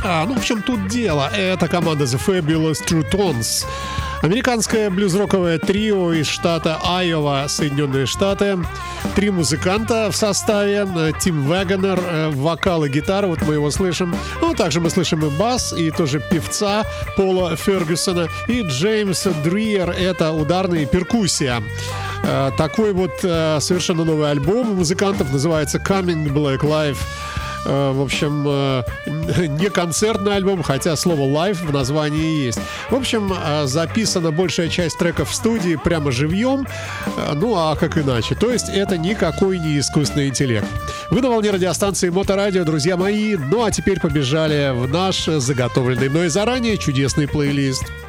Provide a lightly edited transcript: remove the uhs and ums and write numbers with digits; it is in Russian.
Ну, в чем тут дело? Это команда The Fabulous True Tones. Американское блюз-роковое трио из штата Айова, Соединенные Штаты. 3 музыканта в составе. Тим Вагонер, вокал и гитара, вот мы его слышим. Ну, также мы слышим и бас, и тоже певца Пола Фергюсона. И Джеймс Дриер, это ударная и перкуссия. Такой вот совершенно новый альбом у музыкантов, называется Coming Black Live. В общем, не концертный альбом, хотя слово «live» в названии есть. В общем, записана большая часть треков в студии прямо живьем. Ну, а как иначе? То есть это никакой не искусственный интеллект. Вы на волне радиостанции Моторадио, друзья мои. Ну, а теперь побежали в наш заготовленный мной заранее чудесный плейлист.